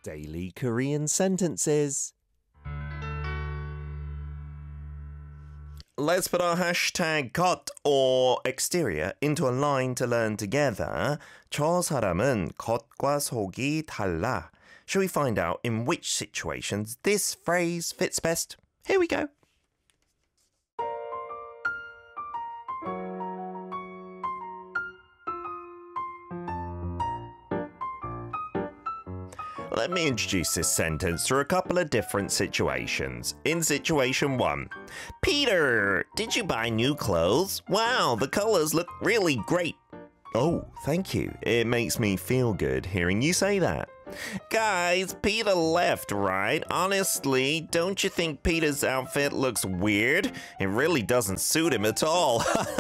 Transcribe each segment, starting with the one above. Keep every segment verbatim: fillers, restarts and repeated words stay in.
Daily Korean sentences. Let's put our hashtag 겉 or exterior into a line to learn together. 저 사람은 겉과 속이 달라. Shall we find out in which situations this phrase fits best? Here we go. Let me introduce this sentence through a couple of different situations. In situation one, Peter, did you buy new clothes? Wow, the colors look really great. Oh, thank you. It makes me feel good hearing you say that. Guys, Peter left, right? Honestly, don't you think Peter's outfit looks weird? It really doesn't suit him at all.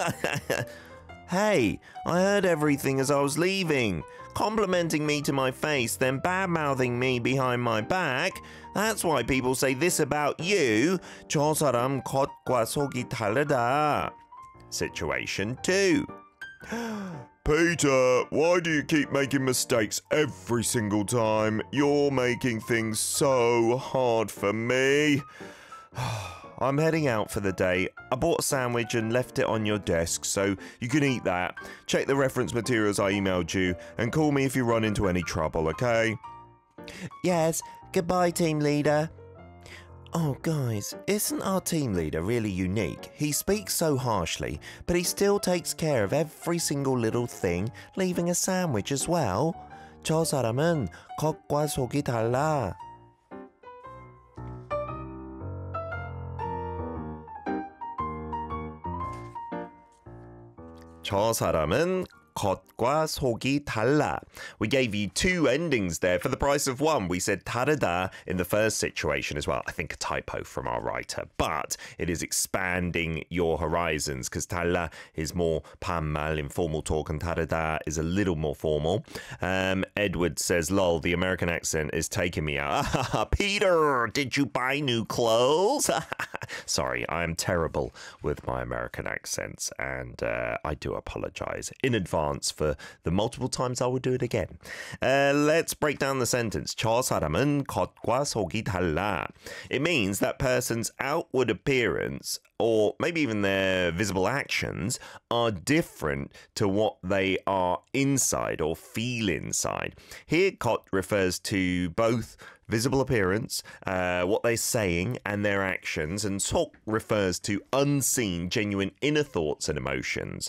Hey, I heard everything as I was leaving. Complimenting me to my face, then bad-mouthing me behind my back. That's why people say this about you. 저 사람 겉과 속이 다르다. Situation two. Peter, why do you keep making mistakes every single time? You're making things so hard for me. I'm heading out for the day. I bought a sandwich and left it on your desk, so you can eat that. Check the reference materials I emailed you, and call me if you run into any trouble, okay? Yes, goodbye, team leader. Oh, guys, isn't our team leader really unique? He speaks so harshly, but he still takes care of every single little thing, leaving a sandwich as well. 저 사람은 겉과 속이 달라. 저 사람은 겉과 속이 달라. We gave you two endings there for the price of one. We said 다르다 in the first situation as well. I think a typo from our writer, but it is expanding your horizons because 달라 is more 반말, informal talk, and 다르다 is a little more formal. Um, Edward says, lol, the American accent is taking me out. Peter, did you buy new clothes? Sorry, I am terrible with my American accents, and uh, I do apologize in advance for the multiple times I will do it again. Uh, let's break down the sentence. 저 사람은 겉과 속이 달라. It means that person's outward appearance, or maybe even their visible actions, are different to what they are inside or feel inside. Here, 겉 refers to both visible appearance, uh, what they're saying, and their actions, and 속 refers to unseen, genuine inner thoughts and emotions.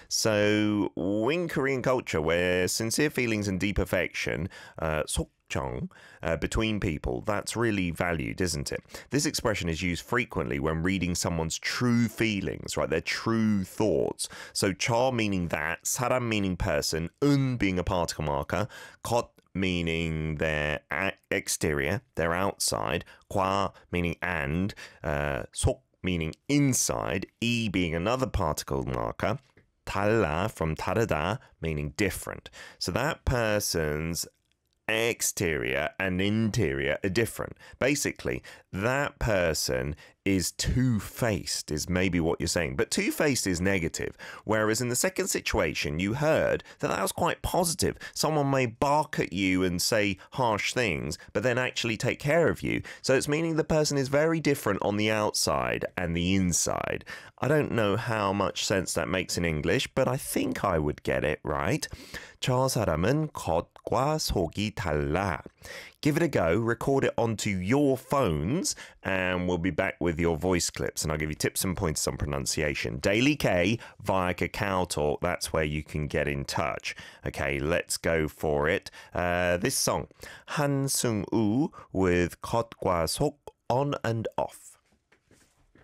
So, in Korean culture, where sincere feelings and deep affection, uh, 속정, uh, between people, that's really valued, isn't it? This expression is used frequently when reading someone's true feelings, right? Their true thoughts. So, 저 meaning that, 사람 meaning person, 은 being a particle marker, 겉 meaning their exterior, their outside, 과 meaning and, uh, 속 meaning inside, 이 being another particle marker, 달라 from 다르다 meaning different. So that person's exterior and interior are different. Basically, that person is two-faced, is maybe what you're saying. But two-faced is negative. Whereas in the second situation, you heard that that was quite positive. Someone may bark at you and say harsh things, but then actually take care of you. So it's meaning the person is very different on the outside and the inside. I don't know how much sense that makes in English, but I think I would get it right. 저 사람은 겉과 속이 달라. Give it a go, record it onto your phones, and we'll be back with your voice clips, and I'll give you tips and pointers on pronunciation. Daily K via Kakao Talk, that's where you can get in touch. Okay, let's go for it. Uh, this song, Han Sung-woo with 겉과 속, On and Off.